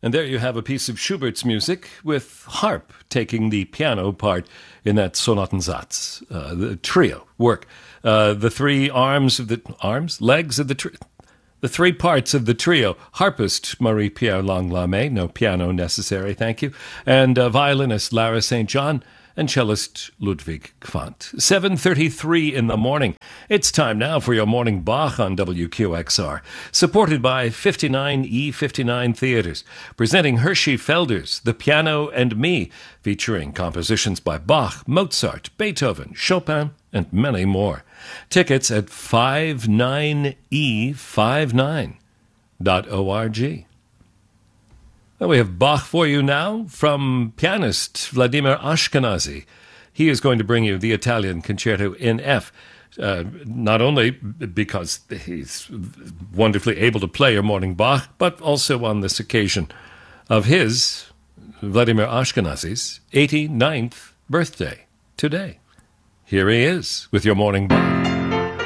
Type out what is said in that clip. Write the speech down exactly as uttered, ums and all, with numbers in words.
And there you have a piece of Schubert's music with harp taking the piano part in that Sonatensatz, uh, the trio work. Uh, the three arms of the arms, legs of the trio. The three parts of the trio: harpist Marie-Pierre Langlamet, no piano necessary, thank you, and uh, violinist Lara Saint John, and cellist Ludwig Quandt. seven thirty-three in the morning. It's time now for your morning Bach on W Q X R, supported by fifty-nine E fifty-nine Theaters, presenting Hershey Felder's The Piano and Me, featuring compositions by Bach, Mozart, Beethoven, Chopin, and many more. Tickets at five nine E fifty-nine dot org. Well, we have Bach for you now from pianist Vladimir Ashkenazy. He is going to bring you the Italian Concerto in F, uh, not only because he's wonderfully able to play your morning Bach, but also on this occasion of his, Vladimir Ashkenazy's, eighty-ninth birthday today. Here he is with your morning Bach.